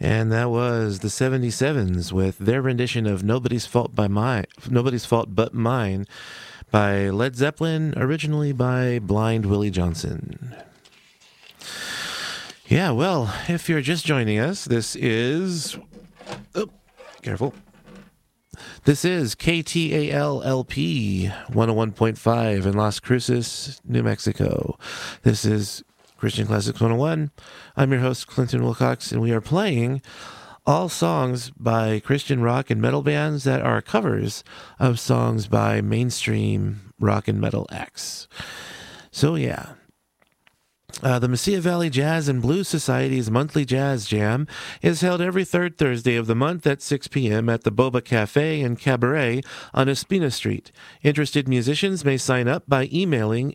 And that was the 77s with their rendition of Nobody's Fault But Mine by Led Zeppelin, originally by Blind Willie Johnson. Yeah, well, if you're just joining us, this is... Oh, careful. This is KTAL-LP 101.5 in Las Cruces, New Mexico. This is Christian Classics 101. I'm your host, Clinton Wilcox, and we are playing all songs by Christian rock and metal bands that are covers of songs by mainstream rock and metal acts. So, yeah. The Mesilla Valley Jazz and Blues Society's monthly jazz jam is held every third Thursday of the month at 6 p.m. at the Boba Cafe and Cabaret on Espina Street. Interested musicians may sign up by emailing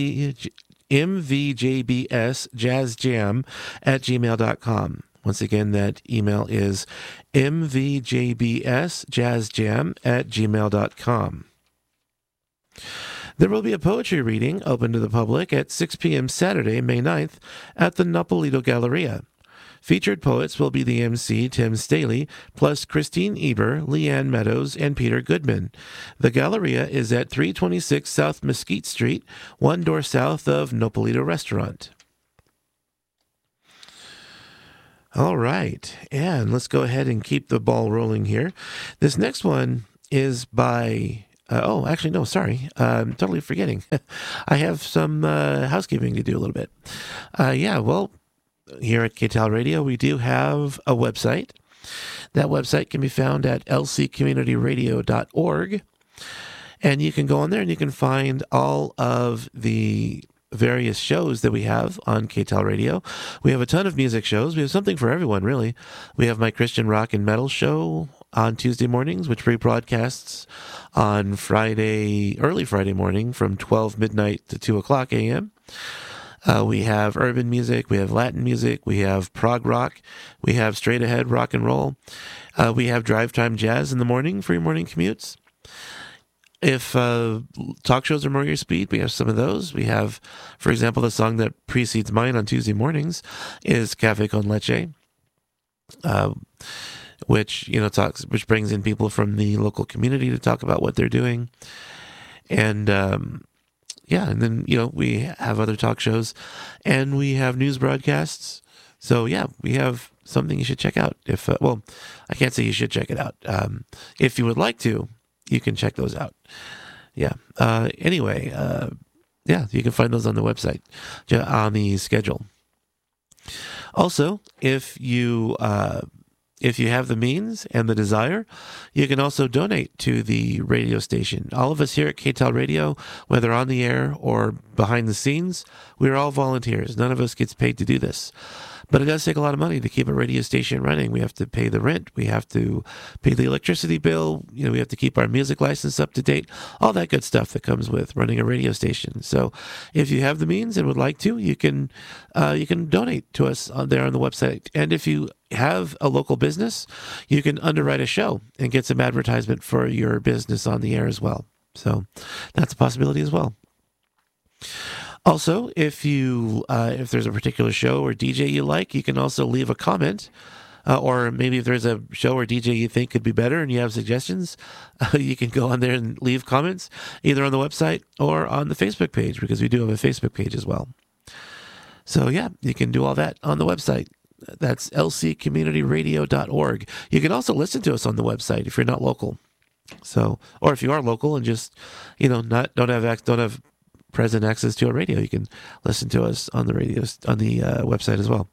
mvjbsjazzjam@gmail.com. Once again, that email is mvjbsjazzjam@gmail.com. There will be a poetry reading open to the public at 6 p.m. Saturday, May 9th, at the Napolito Galleria. Featured poets will be the MC, Tim Staley, plus Christine Eber, Leanne Meadows, and Peter Goodman. The Galleria is at 326 South Mesquite Street, one door south of Napolito Restaurant. All right, and let's go ahead and keep the ball rolling here. This next one is by... I'm totally forgetting. I have some housekeeping to do a little bit. Here at KTAL Radio, we do have a website. That website can be found at lccommunityradio.org. And you can go on there and you can find all of the various shows that we have on KTAL Radio. We have a ton of music shows. We have something for everyone, really. We have my Christian rock and metal show on Tuesday mornings, which rebroadcasts on early Friday morning from 12 midnight to 2 o'clock a.m. We have urban music, we have Latin music, we have prog rock, we have straight ahead rock and roll. We have drive time jazz in the morning for your morning commutes. If talk shows are more your speed, we have some of those. We have, for example, the song that precedes mine on Tuesday mornings is Café con Leche, which brings in people from the local community to talk about what they're doing. And and then we have other talk shows and we have news broadcasts. So we have something you should check out. If I can't say you should check it out. If you would like to, you can check those out. You can find those on the website, on the schedule. Also, if you have the means and the desire, you can also donate to the radio station. All of us here at KTAL Radio, whether on the air or behind the scenes, we're all volunteers. None of us gets paid to do this. But it does take a lot of money to keep a radio station running. We have to pay the rent. We have to pay the electricity bill. We have to keep our music license up to date. All that good stuff that comes with running a radio station. So if you have the means and would like to, you can donate to us there on the website. And if you have a local business, you can underwrite a show and get some advertisement for your business on the air as well. So that's a possibility as well. Also, if there's a particular show or DJ you like, you can also leave a comment. Or maybe if there's a show or DJ you think could be better and you have suggestions, you can go on there and leave comments, either on the website or on the Facebook page, because we do have a Facebook page as well. So you can do all that on the website. That's lccommunityradio.org. You can also listen to us on the website if you're not local. So, or if you are local and just, don't have present access to a radio, you can listen to us on the radio, on the website as well.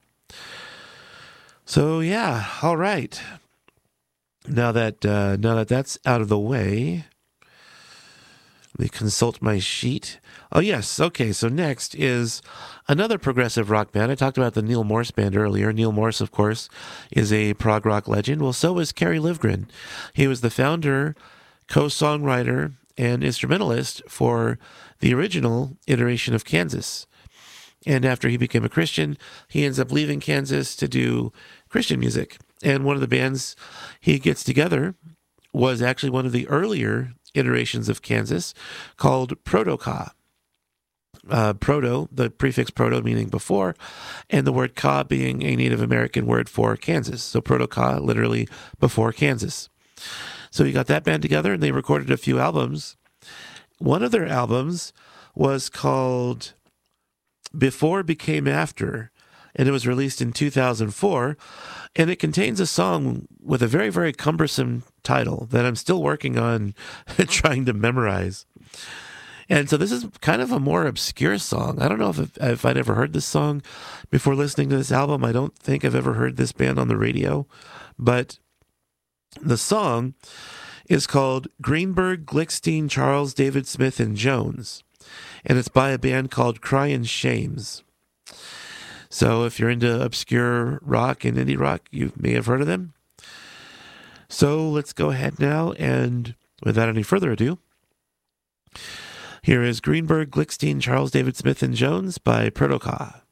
So all right. Now that that's out of the way, let me consult my sheet. Oh yes, okay. So next is another progressive rock band. I talked about the Neil Morse band earlier. Neil Morse, of course, is a prog rock legend. Well, so is Kerry Livgren. He was the founder, co-songwriter, and instrumentalist for the original iteration of Kansas. And after he became a Christian, he ends up leaving Kansas to do Christian music. And one of the bands he gets together was actually one of the earlier iterations of Kansas called Proto-Ka. proto, the prefix proto meaning before, and the word Ka being a Native American word for Kansas. So Proto-Ka, literally before Kansas. So you got that band together, and they recorded a few albums. One of their albums was called Before Became After, and it was released in 2004, and it contains a song with a very, very cumbersome title that I'm still working on trying to memorize. And so this is kind of a more obscure song. I don't know if I'd ever heard this song before listening to this album. I don't think I've ever heard this band on the radio, but the song is called Greenberg, Glickstein, Charles, David Smith, and Jones, and it's by a band called Cryin' Shames. So if you're into obscure rock and indie rock, you may have heard of them. So let's go ahead now, and without any further ado, here is Greenberg, Glickstein, Charles, David Smith, and Jones by Proto-Ka.